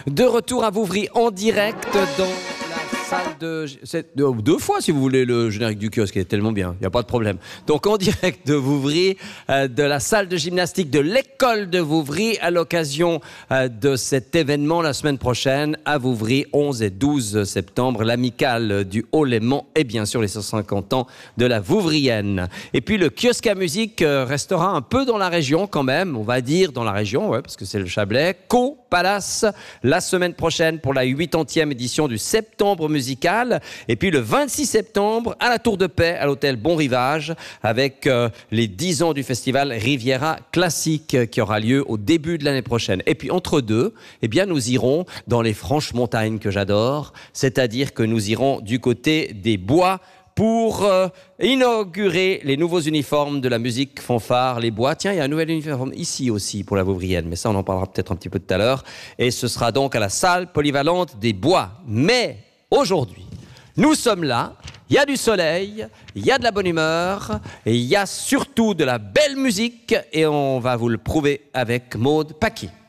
De retour à Vouvry en direct dans la salle de... Deux fois si vous voulez le générique du kiosque, il est tellement bien, il n'y a pas de problème. Donc en direct de Vouvry, de la salle de gymnastique de l'école de Vouvry, à l'occasion de cet événement la semaine prochaine à Vouvry, 11 et 12 septembre, l'amicale du Haut-Léman et bien sûr les 150 ans de la Vouvrienne. Et puis le kiosque à musique restera un peu dans la région quand même, on va dire dans la région, ouais, parce que c'est le Chablais, qu'au Palace la semaine prochaine pour la 80e édition du Septembre musical. Et puis le 26 septembre à la Tour de Paix, à l'hôtel Bon Rivage, avec les 10 ans du festival Riviera Classique qui aura lieu au début de l'année prochaine. Et puis entre deux, eh bien, nous irons dans les franches montagnes que j'adore, c'est-à-dire que nous irons du côté des bois pour inaugurer les nouveaux uniformes de la musique fanfare, les bois. Tiens, il y a un nouvel uniforme ici aussi pour la Vouvrienne, mais ça on en parlera peut-être un petit peu tout à l'heure. Et ce sera donc à la salle polyvalente des bois. Mais aujourd'hui, nous sommes là, il y a du soleil, il y a de la bonne humeur, et il y a surtout de la belle musique, et on va vous le prouver avec Maud Paqui.